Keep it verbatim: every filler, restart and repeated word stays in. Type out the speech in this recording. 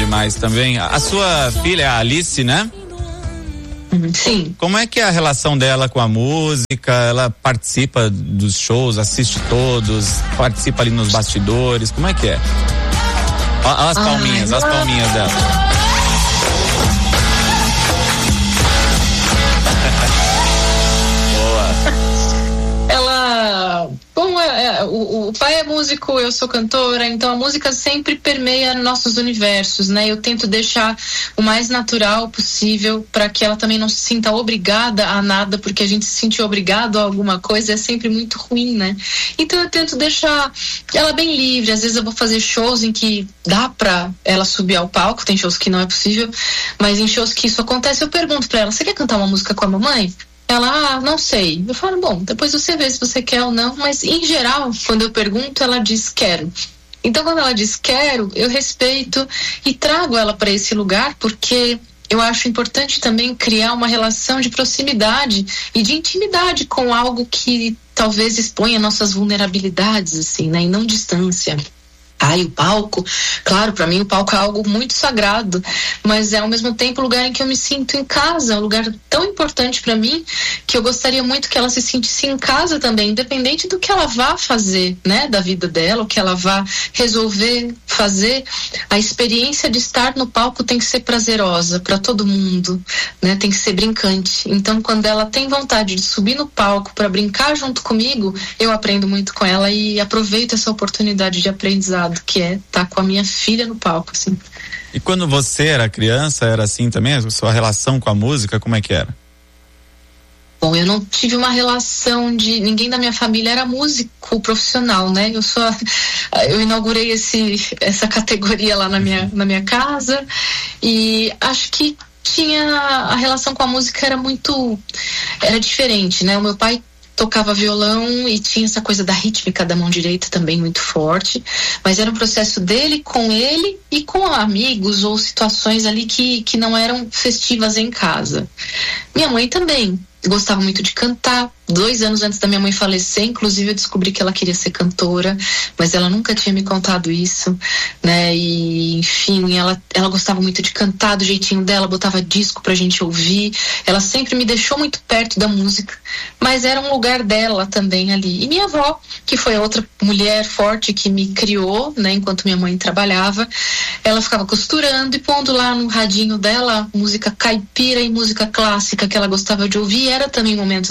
demais também. A sua filha, a Alice, né? Sim. Como é que é a relação dela com a música? Ela participa dos shows, assiste todos, participa ali nos bastidores, como é que é? Olha as palminhas, Ai, as palminhas dela. Ela, bom, é, é, o, o pai é músico, eu sou cantora, então a música sempre permeia nossos universos, né? Eu tento deixar o mais natural possível para que ela também não se sinta obrigada a nada, porque a gente se sentir obrigado a alguma coisa é sempre muito ruim, né? Então eu tento deixar ela bem livre. Às vezes eu vou fazer shows em que dá pra ela subir ao palco, tem shows que não é possível, mas em shows que isso acontece, eu pergunto pra ela: você quer cantar uma música com a mamãe? Ela, ah, não sei. Eu falo, bom, depois você vê se você quer ou não, mas em geral, quando eu pergunto, ela diz quero. Então, quando ela diz quero, eu respeito e trago ela para esse lugar, porque eu acho importante também criar uma relação de proximidade e de intimidade com algo que talvez exponha nossas vulnerabilidades, assim, né, e não distância. Ai, o palco, claro, para mim o palco é algo muito sagrado, mas é ao mesmo tempo um lugar em que eu me sinto em casa, um lugar tão importante para mim que eu gostaria muito que ela se sentisse em casa também, independente do que ela vá fazer, né, da vida dela, o que ela vá resolver fazer. A experiência de estar no palco tem que ser prazerosa para todo mundo, né, tem que ser brincante. Então, quando ela tem vontade de subir no palco para brincar junto comigo, eu aprendo muito com ela e aproveito essa oportunidade de aprendizado, que é estar com a minha filha no palco, assim. E quando você era criança, era assim também? A sua relação com a música, como é que era? Bom, eu não tive uma relação de... Ninguém da minha família era músico profissional, né? Eu só... Eu inaugurei esse, essa categoria lá na minha, na minha casa e acho que tinha... A relação com a música era muito... Era diferente, né? O meu pai tocava violão e tinha essa coisa da rítmica da mão direita também muito forte, mas era um processo dele com ele e com amigos ou situações ali que, que não eram festivas em casa. Minha mãe também gostava muito de cantar. Dois anos antes da minha mãe falecer, inclusive, eu descobri que ela queria ser cantora, mas ela nunca tinha me contado isso, né? E, enfim, ela, ela gostava muito de cantar do jeitinho dela, botava disco pra gente ouvir. Ela sempre me deixou muito perto da música, mas era um lugar dela também ali. E minha avó, que foi a outra mulher forte que me criou, né? Enquanto minha mãe trabalhava, ela ficava costurando e pondo lá no radinho dela música caipira e música clássica que ela gostava de ouvir. Era também momentos